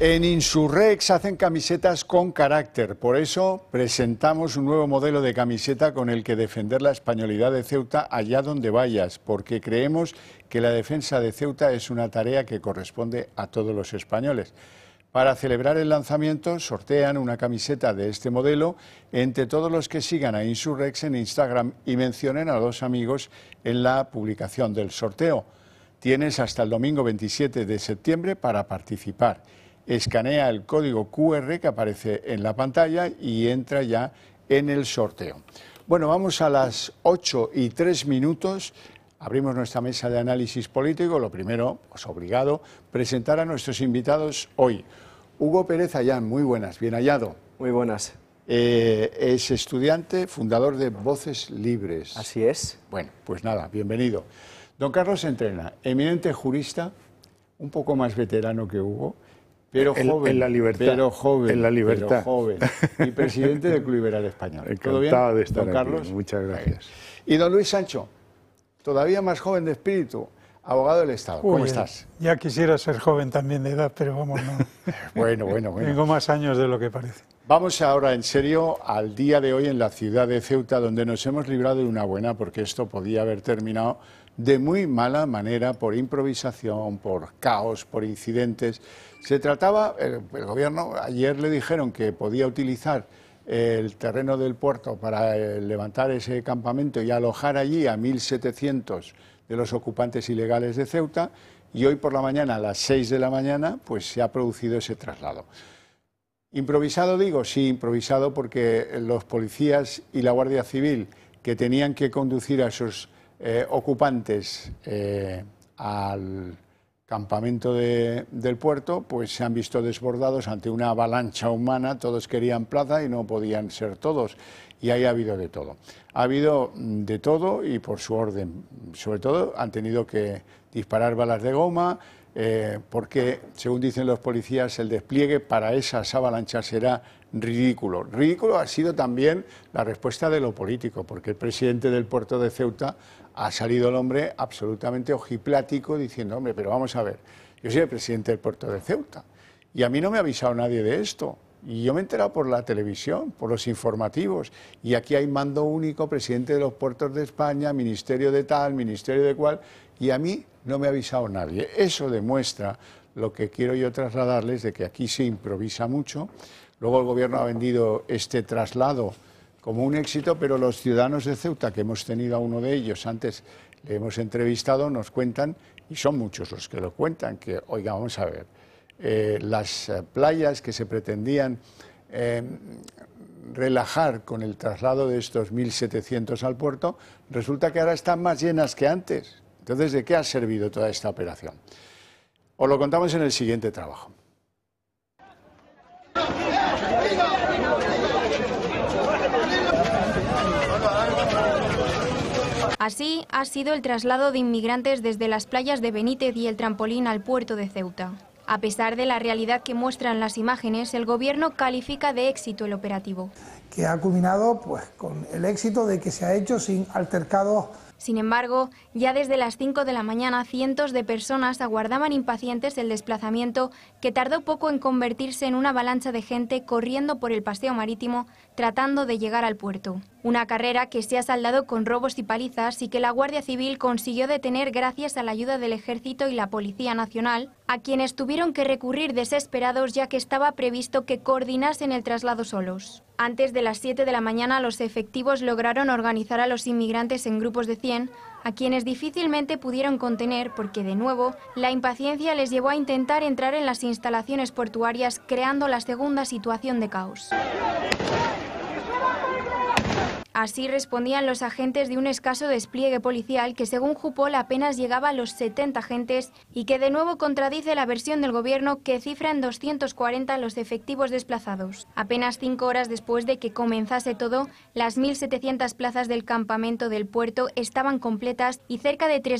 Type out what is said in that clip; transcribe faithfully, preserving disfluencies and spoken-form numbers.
En Insurrex hacen camisetas con carácter, por eso presentamos un nuevo modelo de camiseta con el que defender la españolidad de Ceuta allá donde vayas, porque creemos que la defensa de Ceuta es una tarea que corresponde a todos los españoles. Para celebrar el lanzamiento sortean una camiseta de este modelo entre todos los que sigan a Insurrex en Instagram y mencionen a dos amigos en la publicación del sorteo. Tienes hasta el domingo veintisiete de septiembre para participar. Escanea el código cu erre que aparece en la pantalla y entra ya en el sorteo. Bueno, vamos a las ocho y tres minutos. Abrimos nuestra mesa de análisis político. Lo primero, pues obligado, presentar a nuestros invitados hoy. Hugo Pérez Ayán, muy buenas, bien hallado. Muy buenas. Eh, es estudiante, fundador de Voces Libres. Así es. Bueno, pues nada, bienvenido. Don Carlos Entrena, eminente jurista, un poco más veterano que Hugo, pero en, joven, en la libertad, pero joven, en la libertad. pero joven, y presidente del Club Liberal Español. Encantado ¿Todo bien, de estar don aquí. Carlos? Muchas gracias. Y don Luis Sancho, todavía más joven de espíritu, abogado del Estado. ¿Cómo Uy, estás? Ya quisiera ser joven también de edad, pero vamos, no. Bueno, bueno, bueno. Tengo más años de lo que parece. Vamos ahora en serio al día de hoy en la ciudad de Ceuta, donde nos hemos librado de una buena, porque esto podía haber terminado de muy mala manera, por improvisación, por caos, por incidentes. Se trataba, el, el gobierno ayer le dijeron que podía utilizar el terreno del puerto para eh, levantar ese campamento y alojar allí a mil setecientos de los ocupantes ilegales de Ceuta, y hoy por la mañana, a las seis de la mañana, pues se ha producido ese traslado. Improvisado digo, sí, improvisado porque los policías y la Guardia Civil que tenían que conducir a esos eh, ocupantes eh, al campamento de, del puerto, pues se han visto desbordados ante una avalancha humana. Todos querían plaza y no podían ser todos, y ahí ha habido de todo. Ha habido de todo y por su orden. Sobre todo han tenido que disparar balas de goma, Eh, porque, según dicen los policías, el despliegue para esas avalanchas será ridículo. Ridículo ha sido también la respuesta de lo político, porque el presidente del puerto de Ceuta ha salido el hombre absolutamente ojiplático diciendo, hombre, pero vamos a ver, yo soy el presidente del puerto de Ceuta y a mí no me ha avisado nadie de esto. Y yo me he enterado por la televisión, por los informativos, y aquí hay mando único, presidente de los puertos de España, ministerio de tal, ministerio de cual, y a mí no me ha avisado nadie. Eso demuestra lo que quiero yo trasladarles, de que aquí se improvisa mucho. Luego el gobierno ha vendido este traslado como un éxito, pero los ciudadanos de Ceuta, que hemos tenido a uno de ellos, antes le hemos entrevistado, nos cuentan, y son muchos los que lo cuentan, que, oiga, vamos a ver, Eh, las eh, playas que se pretendían eh, relajar con el traslado de estos mil setecientos al puerto, resulta que ahora están más llenas que antes. Entonces, ¿de qué ha servido toda esta operación? Os lo contamos en el siguiente trabajo. Así ha sido el traslado de inmigrantes desde las playas de Benítez y el Trampolín al puerto de Ceuta. A pesar de la realidad que muestran las imágenes, el gobierno califica de éxito el operativo. Que ha culminado pues, con el éxito de que se ha hecho sin altercados. Sin embargo, ya desde las cinco de la mañana cientos de personas aguardaban impacientes el desplazamiento, que tardó poco en convertirse en una avalancha de gente corriendo por el paseo marítimo tratando de llegar al puerto. Una carrera que se ha saldado con robos y palizas y que la Guardia Civil consiguió detener gracias a la ayuda del Ejército y la Policía Nacional, a quienes tuvieron que recurrir desesperados ya que estaba previsto que coordinasen el traslado solos. Antes de las siete de la mañana los efectivos lograron organizar a los inmigrantes en grupos de cien, a quienes difícilmente pudieron contener porque, de nuevo, la impaciencia les llevó a intentar entrar en las instalaciones portuarias, creando la segunda situación de caos. Así respondían los agentes de un escaso despliegue policial que, según Jupol, apenas llegaba a los setenta agentes y que de nuevo contradice la versión del gobierno, que cifra en doscientos cuarenta los efectivos desplazados. Apenas cinco horas después de que comenzase todo, las mil setecientas plazas del campamento del puerto estaban completas y cerca de tres